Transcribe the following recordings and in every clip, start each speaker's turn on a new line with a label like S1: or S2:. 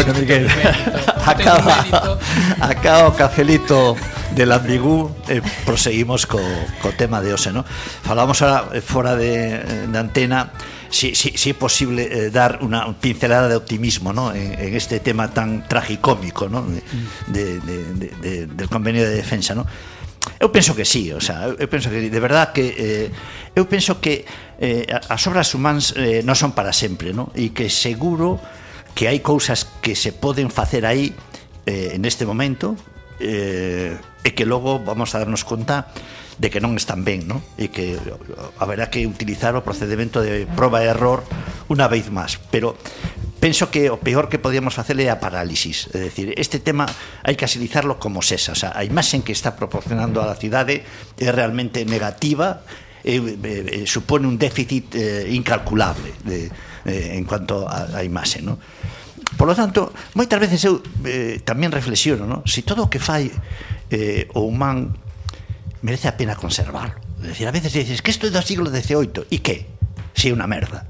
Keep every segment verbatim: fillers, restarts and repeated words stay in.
S1: Bueno, Miguel, acaba, acaba o cafelito del ambigú e eh, proseguimos co, co tema de hoxe, no? Falamos ahora fora de, de antena si, si, si é posible eh, dar unha pincelada de optimismo, no? en, en este tema tan tragicómico, no? de, de, de, de, de, del convenio de defensa, no? Eu penso que sí, o sea, eu penso que de verdad que eh, eu penso que eh, as obras humanas eh, non son para sempre, no? E que seguro que hai cousas que se poden facer aí eh, en este momento eh, e que logo vamos a darnos conta de que non están ben, ¿no? E que haberá que utilizar o procedimento de proba e error unha vez máis, pero penso que o peor que podíamos facer é a parálisis, é dicir, este tema hai que asilizarlo como sesa, o sea, a imaxen que está proporcionando a la cidade é realmente negativa e, e, e supone un déficit eh, incalculable de, eh, en cuanto a, a imaxe, ¿no? Por lo tanto, moitas veces eu eh, tamén reflexiono, ¿no? Si todo o que fai eh, o humán merece a pena conservarlo. É dicir, a veces dices que isto é do siglo dezioito, e que? Si é unha merda.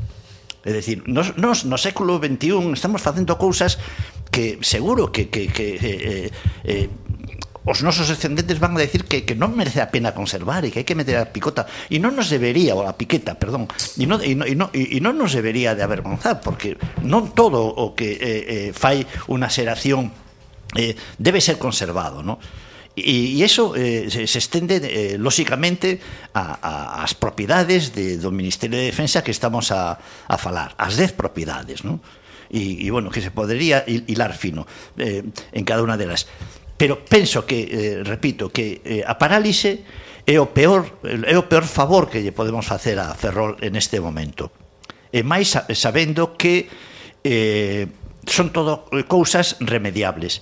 S1: É dicir, nos, nos no século veintiún estamos facendo cousas que seguro que, que, que eh, eh, os nosos descendentes van a decir que, que non merece a pena conservar e que hai que meter a picota, e non nos debería, ou a piqueta, perdón, e non, e non, e non, e non nos debería de avergonzar, porque non todo o que eh, eh, fai unha xeración eh, debe ser conservado, non? E iso eh, se, se estende eh, lóxicamente a, a, as propiedades de, do Ministerio de Defensa que estamos a, a falar, as dez propiedades, ¿no? E, e bueno, que se podería hilar fino eh, en cada unha delas, pero penso que, eh, repito, que eh, a parálise é o peor é o peor favor que lle podemos facer a Ferrol en este momento, e máis sabendo que eh, son todo cousas remediables.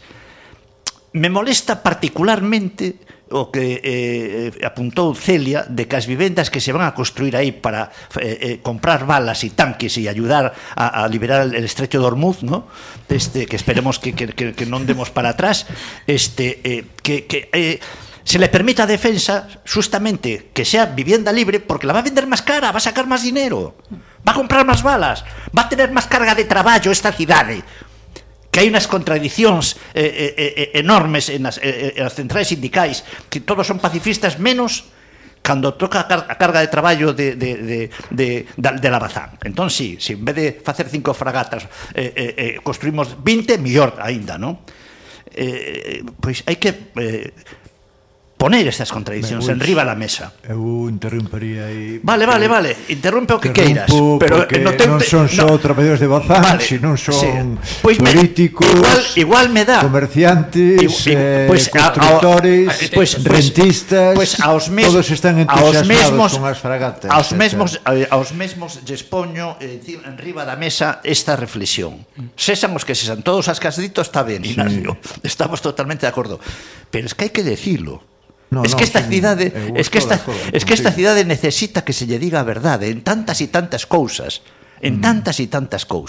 S1: Me molesta particularmente o que eh, apuntou Celia de que as vivendas que se van a construir aí para eh, eh, comprar balas e tanques e ayudar a, a liberar el estrecho de Hormuz, ¿no? Este, que esperemos que, que, que, que non demos para atrás, este, eh, que, que eh, se le permita a defensa justamente que sea vivienda libre, porque la va a vender más cara, va a sacar más dinero, va a comprar más balas, va a tener más carga de traballo esta cidade, que hai unhas contradicións eh, eh, enormes en as, eh, en as centrais sindicais, que todos son pacifistas menos cando toca a, car a carga de traballo de, de, de, de, de, de Labazán. Entón, sí, si en vez de facer cinco fragatas eh, eh, eh, construimos vinte, mellor aínda, non? Eh, pois hai que eh, poner estas contradicións en riba da mesa.
S2: Eu interrompería aí.
S1: Vale, vale, vale, interrompe o que queiras, pero
S2: no te, non son só no, trabadores de Bazán, vale, sino son sí, pues políticos, me, igual, igual me da, comerciantes, y, y, eh, pues, constructores, a, a, pues, rentistas, pues, aos mes, todos están entusiasmados mesmos, con as fragatas. Aos mesmos, aos mesmos lles poño eh, en riba da mesa esta reflexión. Sesan os que sesan, todos as que has dito está ben, Ignacio, sí. Estamos totalmente de acordo, pero es que hai que decirlo. No, es, no, que esta cidade, es, que esta, es que esta cidade necesita que se lle diga a verdade en tantas e tantas cousas, en tantas e tantas cousas.